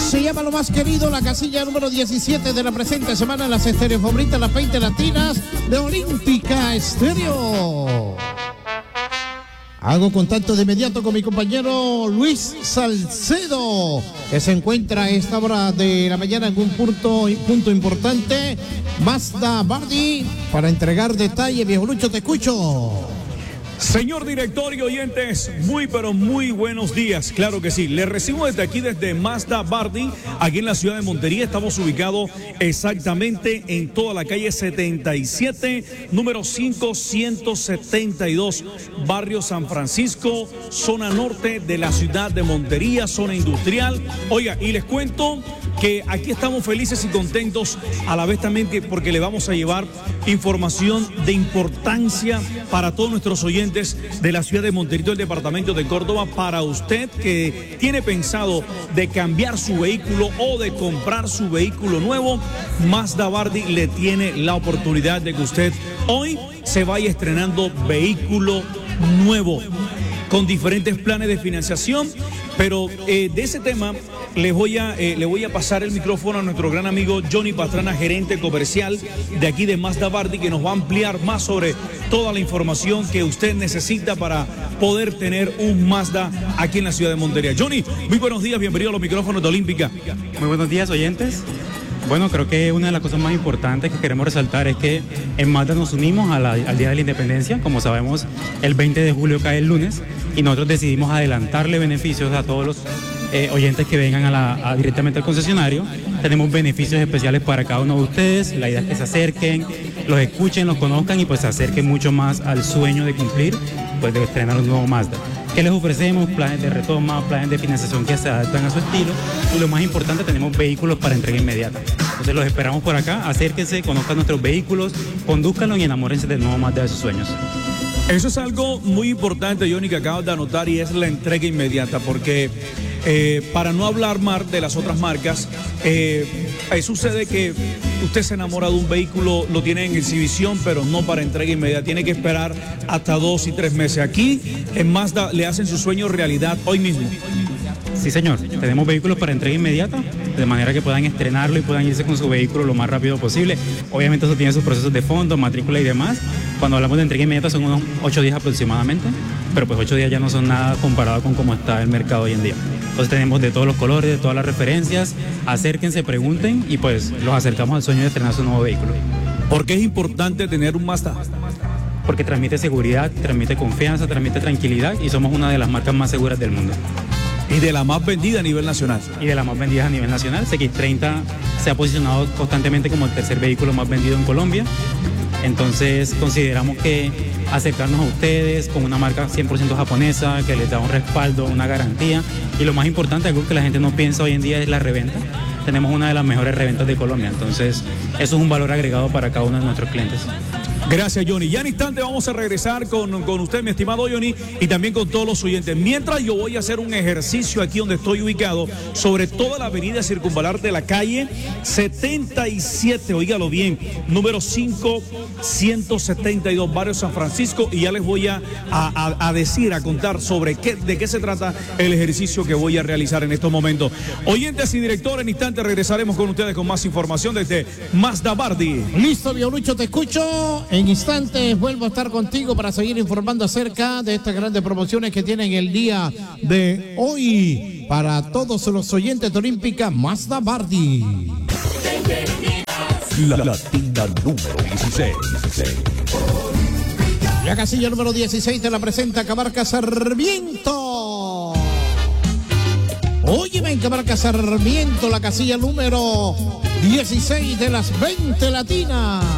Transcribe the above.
se llama Lo Más Querido, la casilla número 17 de la presente semana en las estéreos favoritas, las 20 latinas de Olímpica Estéreo. Hago contacto de inmediato con mi compañero Luis Salcedo, que se encuentra a esta hora de la mañana en un punto importante, Mazda Bardi, para entregar detalles. Viejo Lucho, te escucho. Señor director y oyentes, muy pero muy buenos días. Claro que sí, les recibo desde aquí, desde Mazda Bardi, aquí en la ciudad de Montería. Estamos ubicados exactamente en toda la calle 77, número 5172, barrio San Francisco, zona norte de la ciudad de Montería, zona industrial. Oiga, y les cuento que aquí estamos felices y contentos a la vez también porque le vamos a llevar información de importancia para todos nuestros oyentes de la ciudad de Montería, del departamento de Córdoba. Para usted que tiene pensado de cambiar su vehículo o de comprar su vehículo nuevo, Mazda Bardi le tiene la oportunidad de que usted hoy se vaya estrenando vehículo nuevo con diferentes planes de financiación. Pero de ese tema le voy a pasar el micrófono a nuestro gran amigo Johnny Pastrana, gerente comercial de aquí de Mazda Bardi, que nos va a ampliar más sobre toda la información que usted necesita para poder tener un Mazda aquí en la ciudad de Montería. Johnny, muy buenos días, bienvenido a los micrófonos de Olímpica. Muy buenos días, oyentes. Bueno, creo que una de las cosas más importantes que queremos resaltar es que en Mazda nos unimos al Día de la Independencia. Como sabemos, el 20 de julio cae el lunes y nosotros decidimos adelantarle beneficios a todos los oyentes que vengan directamente al concesionario. Tenemos beneficios especiales para cada uno de ustedes. La idea es que se acerquen, los escuchen, los conozcan y pues se acerquen mucho más al sueño de cumplir, pues de estrenar un nuevo Mazda. ¿Qué les ofrecemos? Planes de retoma, planes de financiación que se adaptan a su estilo y lo más importante, tenemos vehículos para entrega inmediata. Entonces los esperamos por acá, acérquense, conozcan nuestros vehículos, condúzcanlos y enamórense del nuevo Mazda de sus sueños. Eso es algo muy importante, Johnny, que acabas de anotar, y es la entrega inmediata, porque para no hablar mal de las otras marcas, sucede que usted se enamora de un vehículo, lo tiene en exhibición, pero no para entrega inmediata, tiene que esperar hasta 2 y 3 meses. Aquí en Mazda le hacen su sueño realidad hoy mismo. Sí, señor. Tenemos vehículos para entrega inmediata, de manera que puedan estrenarlo y puedan irse con su vehículo lo más rápido posible. Obviamente eso tiene sus procesos de fondo, matrícula y demás. Cuando hablamos de entrega inmediata son unos 8 días aproximadamente, pero pues 8 días ya no son nada comparado con cómo está el mercado hoy en día. Entonces tenemos de todos los colores, de todas las referencias. Acérquense, pregunten y pues los acercamos al sueño de estrenar su nuevo vehículo. ¿Por qué es importante tener un Mazda? Porque transmite seguridad, transmite confianza, transmite tranquilidad y somos una de las marcas más seguras del mundo. Y de la más vendida a nivel nacional. Y de la más vendida a nivel nacional. CX30 se ha posicionado constantemente como el tercer vehículo más vendido en Colombia. Entonces consideramos que acercarnos a ustedes con una marca 100% japonesa, que les da un respaldo, una garantía. Y lo más importante, algo que la gente no piensa hoy en día, es la reventa. Tenemos una de las mejores reventas de Colombia. Entonces eso es un valor agregado para cada uno de nuestros clientes. Gracias, Johnny. Ya en instante vamos a regresar con usted, mi estimado Johnny, y también con todos los oyentes. Mientras yo voy a hacer un ejercicio aquí donde estoy ubicado, sobre toda la avenida circunvalar de la calle 77, oígalo bien, número 5172, barrio San Francisco, y ya les voy a contar sobre de qué se trata el ejercicio que voy a realizar en estos momentos. Oyentes y directores, en instante regresaremos con ustedes con más información desde Mazda Bardi. Listo, Violucho, te escucho. En instantes vuelvo a estar contigo para seguir informando acerca de estas grandes promociones que tienen el día de hoy para todos los oyentes de Olímpica Mazda Bardi. La latina número 16. La casilla número 16 te la presenta Camarca Sarmiento. Óyeme, en Camarca Sarmiento, la casilla número 16 de las 20 latinas.